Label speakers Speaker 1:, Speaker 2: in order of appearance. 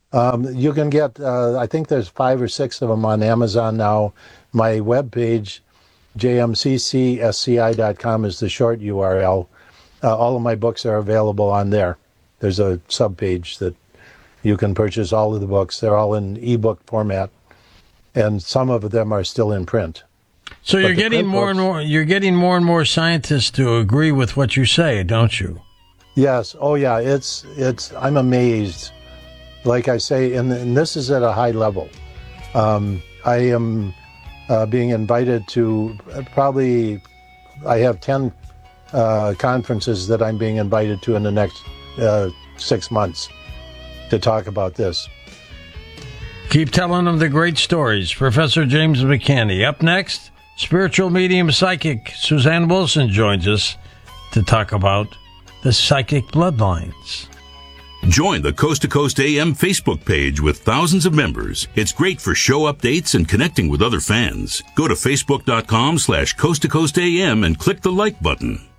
Speaker 1: You can get, I think there's 5 or 6 of them on Amazon now. My webpage, jmccsci.com, is the short URL. All of my books are available on there. There's a subpage that you can purchase all of the books. They're all in ebook format, and some of them are still in print.
Speaker 2: So you're getting more and more. You're getting more and more scientists to agree with what you say, don't you?
Speaker 1: Yes. Oh, yeah. It's. I'm amazed. Like I say, and this is at a high level. I am being invited to probably. I have 10 conferences that I'm being invited to in the next 6 months to talk about this.
Speaker 2: Keep telling them the great stories. Professor James McCanney. Up next, spiritual medium psychic Suzanne Wilson joins us to talk about the psychic bloodlines.
Speaker 3: Join the Coast to Coast AM Facebook page with thousands of members. It's great for show updates and connecting with other fans. Go to facebook.com/Coast to Coast AM and click the like button.